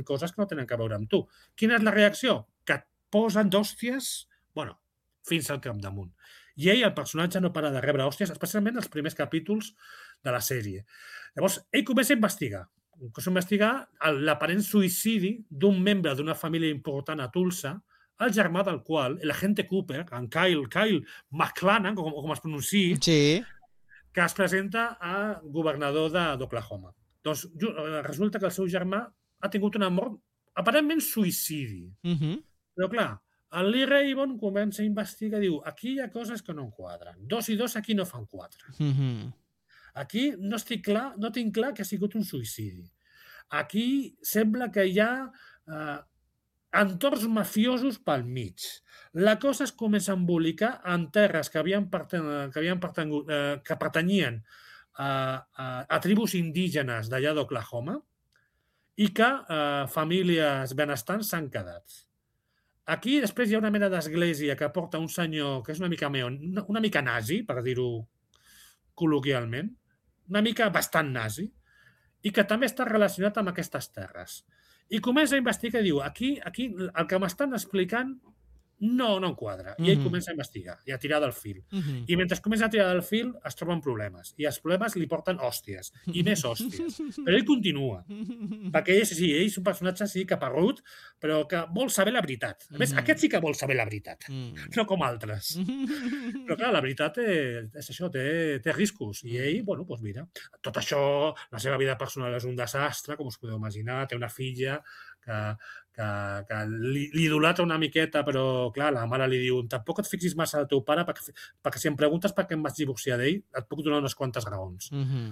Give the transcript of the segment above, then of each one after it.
fan coses que no tenen a veure amb tu. Quina és la reacció? Que et posen d'hòsties, bueno, fins al capdamunt. I ell, el personatge, no para de rebre hòsties, especialment els primers capítols de la sèrie. Llavors, ell comença a investigar. L'aparent suïcidi d'un membre d'una família important a Tulsa, el germà del qual, l'agente Cooper, en Kyle MacLachlan, com es pronunciï, Sí. que es presenta a governador d'Oklahoma. Doncs resulta que el seu germà ha tingut una mort aparentment suïcidi. Però clar, el Lee Raven comença a investigar i diu, aquí hi ha coses que no enquadren. 2 i 2 aquí no fan 4. Aquí no tinc clar que ha sigut un suïcidi. Aquí sembla que hi ha entorns mafiosos pel mig. La cosa es comença a embolicar en terres que pertanyien a tribus indígenes d'allà d'Oklahoma i que famílies benestants s'han quedat. Aquí després hi ha una mena d'església que porta un senyor que és una mica nazi, per dir-ho col·loquialment, una mica bastant nazi, i que també està relacionat amb aquestes terres. I comença a investigar i diu, aquí el que m'estan explicant no enquadra. I ell comença a investigar i a tirar del fil. I mentre comença a tirar del fil es troben problemes. I els problemes li porten hòsties. I més hòsties. Però ell continua. Perquè ell és un personatge caparrut, però que vol saber la veritat. A més, aquest sí que vol saber la veritat. No com altres. Però clar, la veritat és això, té riscos. I ell, bueno, doncs mira, tot això, la seva vida personal és un desastre, com us podeu imaginar, té una filla que l'idolatra una miqueta, però clar, la mare li diu tampoc et fixis massa del teu pare perquè si em preguntes per què em vaig divorciar d'ell et puc donar unes quantes raons.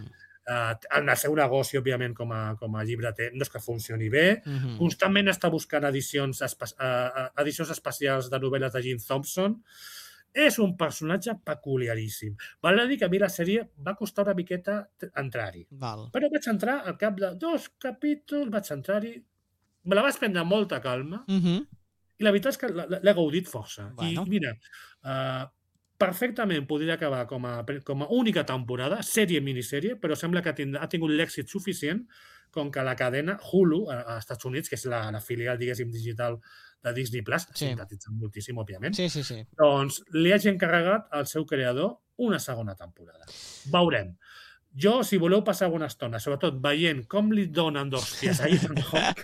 El seu negoci, òbviament, com a llibreter no és que funcioni bé, constantment està buscant edicions especials de novel·les de Jim Thompson. És un personatge peculiaríssim. Val a dir que a mi la sèrie va costar una miqueta entrar-hi. Però vaig entrar al cap de 2 capítols, vaig entrar-hi, me la vaig prendre amb molta calma i la veritat és que l'he gaudit força. I mira, perfectament podria acabar com a única temporada, sèrie-minissèrie, però sembla que ha tingut l'èxit suficient com que la cadena Hulu, als Estats Units, que és la filial, diguéssim, digital de Disney+, sintetitzant moltíssim, òbviament, doncs li hagi encarregat al seu creador una segona temporada. Veurem. Jo, si voleu passar bona estona, sobretot veient com li donen d'hòsties a Ethan Hawke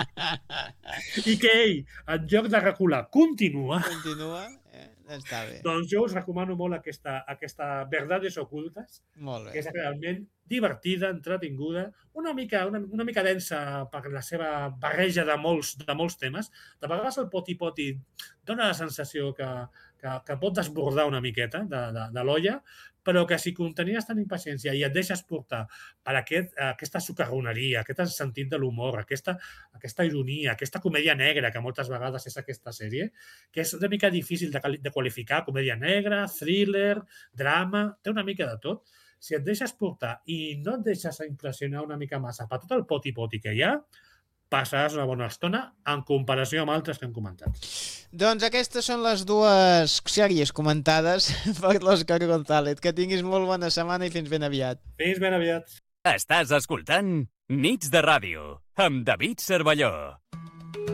i que ell, en lloc de recular, continua, està bé. Doncs jo us recomano molt aquesta Verdades Ocultes, que és realment divertida, entretinguda, una mica densa per la seva barreja de molts temes. De vegades el poti-poti dona la sensació que pot desbordar una miqueta de l'olla, però que si contingues tenint paciència i et deixes portar per aquesta socarroneria, aquest sentit de l'humor, aquesta ironia, aquesta comèdia negra, que moltes vegades és aquesta sèrie, que és una mica difícil de qualificar, comèdia negra, thriller, drama, té una mica de tot. Si et deixes portar i no et deixes impressionar una mica massa per tot el poti-poti que hi ha, passaràs una bona estona en comparació amb altres que hem comentat. Doncs aquestes són les 2 sèries comentades per l'Òscar González. Que tinguis molt bona setmana i fins ben aviat. Fins ben aviat. Estàs escoltant Nits de Ràdio amb David Cervelló.